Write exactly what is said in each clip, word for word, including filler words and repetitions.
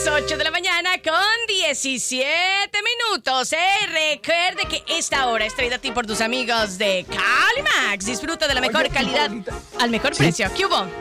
Las ocho de la mañana con diecisiete minutos. Eh, recuerde que esta hora es traída a ti por tus amigos de Calimax. Disfruta de la mejor Oye, calidad Paulita. al mejor ¿Sí? precio. ¿Qué hubo?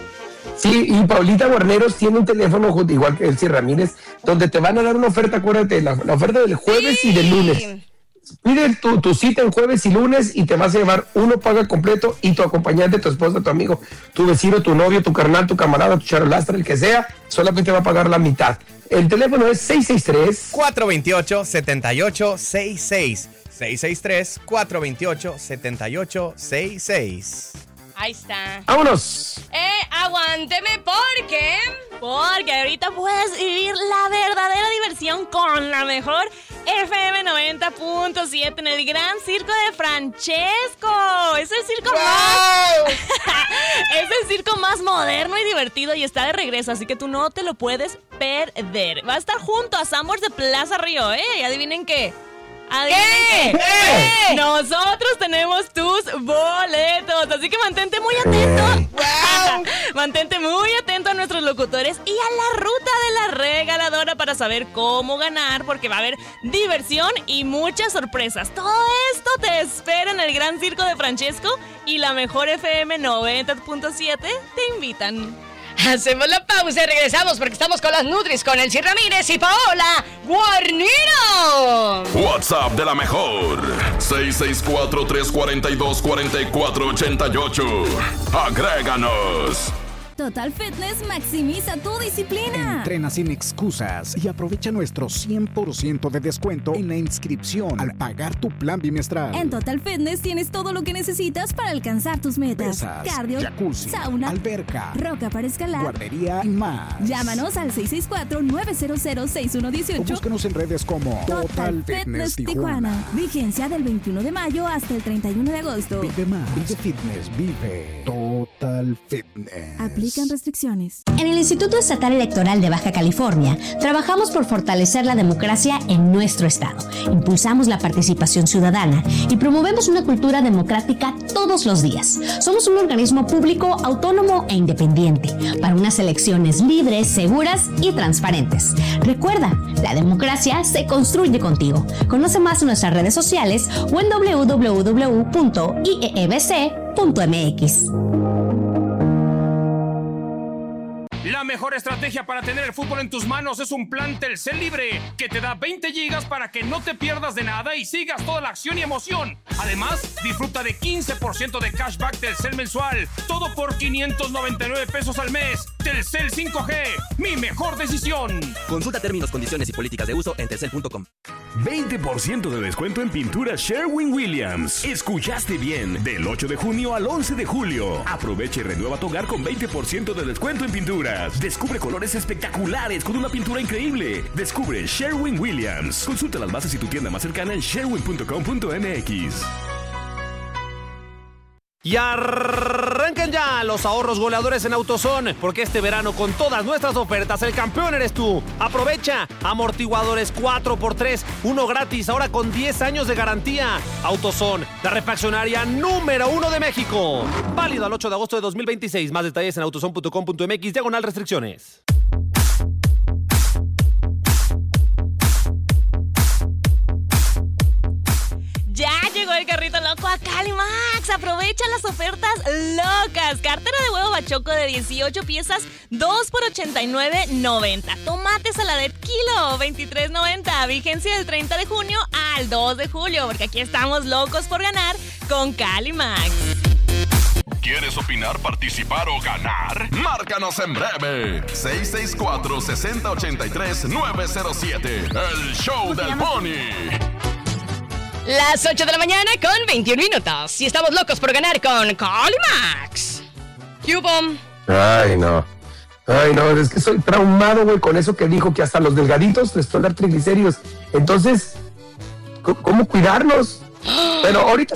Sí, y Paulita Guarneros tiene un teléfono igual que Elsie Ramírez, donde te van a dar una oferta, acuérdate, la, la oferta del jueves Sí. y del lunes. Pide tu, tu cita en jueves y lunes y te vas a llevar uno paga completo y tu acompañante, tu esposa, tu amigo, tu vecino, tu novio, tu carnal, tu camarada, tu charolastra, el que sea, solamente va a pagar la mitad. El teléfono es seis seis tres cuatro dos ocho, siete ocho seis seis. seis seis tres, cuatro dos ocho, siete ocho seis seis. Ahí está. ¡Vámonos! Eh, aguánteme porque... Porque ahorita puedes vivir la verdadera diversión con la mejor F M noventa punto siete en el Gran Circo de Francesco. Es el circo más... es el circo más moderno y divertido y está de regreso, así que tú no te lo puedes perder. Va a estar junto a Sambors de Plaza Río, ¿eh? Y adivinen qué. Adivinen ¿Qué? qué. ¿Qué? Nosotros tenemos tus boletos, así que mantente muy atento. Mantente muy atento a nuestros locutores y a la ruta de la regaladora para saber cómo ganar, porque va a haber diversión y muchas sorpresas. Todo esto te espera en el Gran Circo de Francesco y la mejor F M noventa punto siete te invitan. Hacemos la pausa y regresamos porque estamos con las Nutris, con Elsie Ramírez y Paola Guarnero. WhatsApp de la mejor seis seis cuatro, tres cuatro dos, cuatro cuatro ocho ocho. Agréganos. Total Fitness maximiza tu disciplina. Entrena sin excusas y aprovecha nuestro cien por ciento de descuento en la inscripción al pagar tu plan bimestral. En Total Fitness tienes todo lo que necesitas para alcanzar tus metas. Pesas, Cardio, jacuzzi, sauna, alberca, roca para escalar, guardería y más. Llámanos al seis seis cuatro, nueve cero cero, seis uno uno O ocho. búscanos en redes como Total Fitness Tijuana. Vigencia del veintiuno de mayo hasta el treinta y uno de agosto. Vive más. Vive Fitness. Vive Total Fitness. Aplican restricciones. En el Instituto Estatal Electoral de Baja California, trabajamos por fortalecer la democracia en nuestro estado. Impulsamos la participación ciudadana y promovemos una cultura democrática todos los días. Somos un organismo público, autónomo e independiente para unas elecciones libres, seguras y transparentes. Recuerda, la democracia se construye contigo. Conoce más en nuestras redes sociales o en doble u doble u doble u punto i e e b c punto m x. La mejor estrategia para tener el fútbol en tus manos es un plan Telcel Libre que te da veinte gigas para que no te pierdas de nada y sigas toda la acción y emoción. Además, disfruta de quince por ciento de cashback Telcel mensual, todo por quinientos noventa y nueve pesos al mes. Telcel cinco G, mi mejor decisión. Consulta términos, condiciones y políticas de uso en telcel punto com. veinte por ciento de descuento en pintura Sherwin-Williams. Escuchaste bien, del ocho de junio al once de julio. Aprovecha y renueva tu hogar con veinte por ciento de descuento en pinturas. Descubre colores espectaculares con una pintura increíble. Descubre Sherwin-Williams. Consulta las bases y tu tienda más cercana en sherwin punto com punto m x. Y arrancan ya los ahorros goleadores en AutoZone, porque este verano con todas nuestras ofertas el campeón eres tú. Aprovecha amortiguadores cuatro por tres, uno gratis, ahora con diez años de garantía. AutoZone, la refaccionaria número uno de México. Válido al ocho de agosto de dos mil veintiséis. Más detalles en autozone punto com punto m x, diagonal restricciones. Ya llegó el carrito loco a Calimax. Aprovecha las ofertas locas. Cartera de huevo bachoco de dieciocho piezas, dos por ochenta y nueve noventa. Tomate saladet kilo, veintitrés noventa. Vigencia del treinta de junio al dos de julio, porque aquí estamos locos por ganar con Calimax. ¿Quieres opinar, participar o ganar? Márcanos en breve. seis seis cuatro, seis cero ocho tres, nueve cero siete. El show del Pony. Las ocho de la mañana con veintiún minutos. Y estamos locos por ganar con Calimax. ¿Qué hubo? Ay, no. Ay, no, es que soy traumado, güey, con eso que dijo que hasta los delgaditos les pueden dar triglicéridos. Entonces, ¿cómo cuidarnos? Pero ahorita